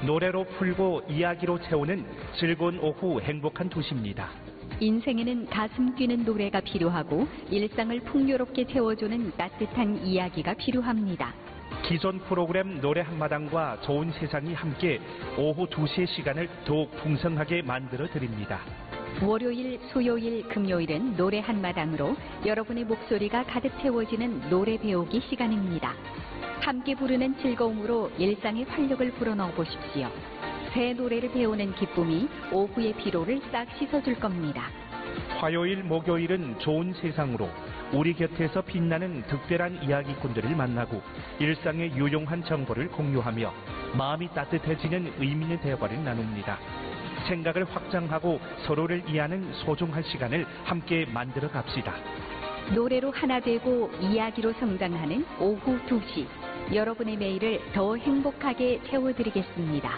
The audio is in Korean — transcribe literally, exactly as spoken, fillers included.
노래로 풀고 이야기로 채우는 즐거운 오후 행복한 도시입니다. 인생에는 가슴 뛰는 노래가 필요하고 일상을 풍요롭게 채워주는 따뜻한 이야기가 필요합니다. 기존 프로그램 노래 한마당과 좋은 세상이 함께 오후 두 시의 시간을 더욱 풍성하게 만들어 드립니다. 월요일, 수요일, 금요일은 노래 한마당으로 여러분의 목소리가 가득 채워지는 노래 배우기 시간입니다. 함께 부르는 즐거움으로 일상의 활력을 불어넣어 보십시오. 새 노래를 배우는 기쁨이 오후의 피로를 싹 씻어줄 겁니다. 화요일, 목요일은 좋은 세상으로 우리 곁에서 빛나는 특별한 이야기꾼들을 만나고 일상의 유용한 정보를 공유하며 마음이 따뜻해지는 의미 있는 대화를 나눕니다. 생각을 확장하고 서로를 이해하는 소중한 시간을 함께 만들어 갑시다. 노래로 하나 되고 이야기로 성장하는 오후 두 시. 여러분의 매일을 더 행복하게 채워드리겠습니다.